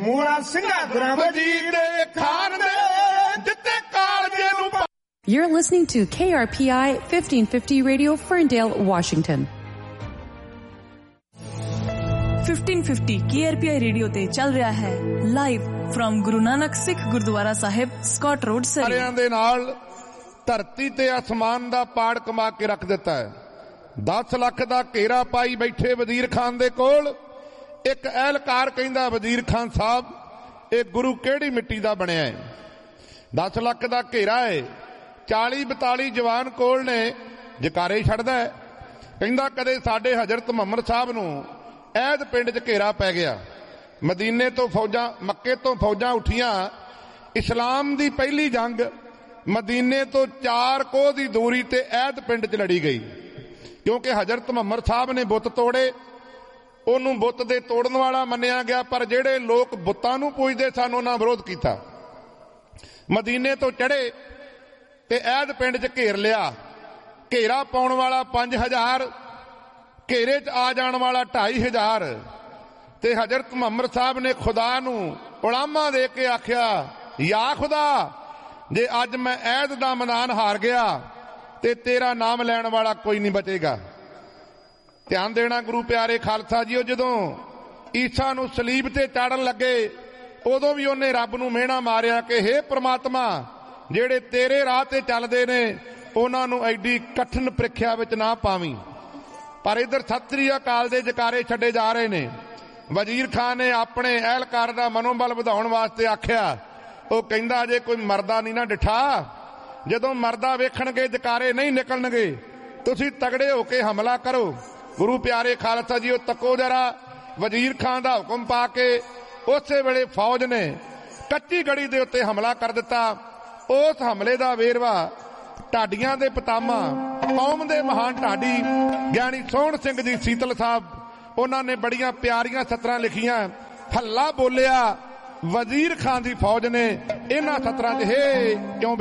ਮੂਲਾ ਸਿੰਘਾ ਗੁਰਾਂ ਵਜੀਦ ਦੇ ਖਾਨ ਦੇ ਦਿੱਤੇ ਕਾਲਜੇ ਨੂੰ। You're listening to KRPI 1550 Radio, Ferndale, Washington. 1550 KRPI radio ते चल रहा है live from Guru Nanak Sikh gurdwara Sahib, Scott road, सरी। ਸਾਰਿਆਂ ਦੇ ਨਾਲ ਧਰਤੀ ਤੇ ਅਸਮਾਨ ਦਾ ਪਾੜ ਕਮਾ ਕੇ ਰੱਖ ਦਿੱਤਾ ਹੈ। 10 ਲੱਖ ਦਾ ਘੇਰਾ ਪਾਈ ਬੈਠੇ ਵਜ਼ੀਰ ਖਾਨ ਦੇ ਕੋਲ। ਇੱਕ ਅਹਿਲਕਾਰ ਕਹਿੰਦਾ, ਵਜ਼ੀਰ ਖਾਨ ਸਾਹਿਬ, ਇਹ ਗੁਰੂ ਕਿਹੜੀ ਮਿੱਟੀ ਦਾ ਬਣਿਆ ਹੈ? 10 ਲੱਖ ਦਾ ਘੇਰਾ ਹੈ, 40-42 ਜਵਾਨ ਕੋਲ ਨੇ, ਜਕਾਰੇ ਛੱਡਦਾ ਹੈ। ਕਹਿੰਦਾ ਕਦੇ ਸਾਡੇ ਹਜ਼ਰਤ ਮੁਹੰਮਦ ਸਾਹਿਬ ਨੂੰ ਐਦ ਪਿੰਡ 'ਚ ਘੇਰਾ ਪੈ ਗਿਆ, ਮਦੀਨੇ ਤੋਂ ਫੌਜਾਂ, ਮੱਕੇ ਤੋਂ ਫੌਜਾਂ ਉੱਠੀਆਂ। ਇਸਲਾਮ ਦੀ ਪਹਿਲੀ ਜੰਗ ਮਦੀਨੇ ਤੋਂ 4 ਕੋਹ ਦੀ ਦੂਰੀ ਤੇ ਐਦ ਪਿੰਡ 'ਚ ਲੜੀ ਗਈ, ਕਿਉਂਕਿ ਹਜ਼ਰਤ ਮੁਹੰਮਦ ਸਾਹਿਬ ਨੇ ਬੁੱਤ ਤੋੜੇ, ਉਹਨੂੰ ਬੁੱਤ ਦੇ ਤੋੜਨ ਵਾਲਾ ਮੰਨਿਆ ਗਿਆ। ਪਰ ਜਿਹੜੇ ਲੋਕ ਬੁੱਤਾਂ ਨੂੰ ਪੂਜਦੇ ਸਨ ਉਹਨਾਂ ਵਿਰੋਧ ਕੀਤਾ। ਮਦੀਨੇ ਤੋਂ ਚੜੇ ਤੇ ਐਦ ਪਿੰਡ 'ਚ ਘੇਰ ਲਿਆ। ਘੇਰਾ ਪਾਉਣ ਵਾਲਾ 5000, ਘੇਰੇ 'ਚ ਆ ਜਾਣ ਵਾਲਾ 2500। ਤੇ ਹਜ਼ਰਤ ਮੁਹੰਮਦ ਸਾਹਿਬ ਨੇ ਖੁਦਾ ਨੂੰ ਉਲਾਮਾ ਦੇ ਕੇ ਆਖਿਆ, ਯਾ ਖੁਦਾ, ਜੇ ਅੱਜ ਮੈਂ ਐਦ ਦਾ ਮੈਦਾਨ ਹਾਰ ਗਿਆ ਤੇ ਤੇਰਾ ਨਾਮ ਲੈਣ ਵਾਲਾ ਕੋਈ ਨਹੀਂ ਬਚੇਗਾ। ਧਿਆਨ ਦੇਣਾ ਗੁਰੂ ਪਿਆਰੇ ਖਾਲਸਾ ਜੀਓ, ਜਦੋਂ ਈਸਾ ਨੂੰ ਸਲੀਬ ਤੇ ਚਾੜਨ ਲੱਗੇ ਉਦੋਂ ਵੀ ਉਹਨੇ ਰੱਬ ਨੂੰ ਮਿਹਣਾ ਮਾਰਿਆ ਕਿ ਹੇ ਪ੍ਰਮਾਤਮਾ, ਜਿਹੜੇ ਤੇਰੇ ਰਾਹ ਤੇ ਚੱਲਦੇ ਨੇ ਉਹਨਾਂ ਨੂੰ ਐਡੀ ਕਠਿਨ ਪ੍ਰੀਖਿਆ ਵਿੱਚ ਨਾ ਪਾਵੀਂ। ਪਰ ਇੱਧਰ ਸਤਿ ਸ੍ਰੀ ਅਕਾਲ ਦੇ ਜਕਾਰੇ ਛੱਡੇ ਜਾ ਰਹੇ ਨੇ। ਵਜ਼ੀਰ ਖਾਨ ਨੇ ਆਪਣੇ ਅਹਿਲਕਾਰ ਦਾ ਮਨੋਬਲ ਵਧਾਉਣ ਵਾਸਤੇ ਆਖਿਆ, ਉਹ ਕਹਿੰਦਾ ਜੇ ਕੋਈ ਮਰਦਾ ਨਹੀਂ ਨਾ ਡਿਠਾ, ਜਦੋਂ ਮਰਦਾ ਵੇਖਣਗੇ ਜਕਾਰੇ ਨਹੀਂ ਨਿਕਲਣਗੇ, ਤੁਸੀਂ ਤਗੜੇ ਹੋ ਕੇ ਹਮਲਾ ਕਰੋ। ਗੁਰੂ ਪਿਆਰੇ ਖਾਲਸਾ ਜੀ, ਉਹ ਤੱਕੋ ਜਰਾ। ਵਜ਼ੀਰ ਖਾਨ ਦਾ ਹੁਕਮ ਪਾ ਕੇ ਉਸੇ ਵੇਲੇ ਫੌਜ ਨੇ ਕੱਚੀ ਗੜੀ ਦੇ ਉੱਤੇ ਹਮਲਾ ਕਰ ਦਿੱਤਾ। ਉਸ ਹਮਲੇ ਦਾ ਵੇਰਵਾ ਢਾਡੀਆਂ ਦੇ ਪਤਾਮਾ, ਕੌਮ ਦੇ ਮਹਾਨ ਢਾਡੀ ਗਿਆਨੀ ਸੋਹਣ ਸਿੰਘ ਜੀ ਸੀਤਲ ਸਾਹਿਬ, ਉਹਨਾਂ ਨੇ ਬੜੀਆਂ ਪਿਆਰੀਆਂ ਸਤਰਾਂ ਲਿਖੀਆਂ। ਹੱਲਾ ਬੋਲਿਆ ਵਜ਼ੀਰ ਖਾਨ ਦੀ ਫੌਜ ਨੇ ਇਹਨਾਂ ਸਤਰਾਂ 'ਚ, ਹੇ ਕਿਉਂ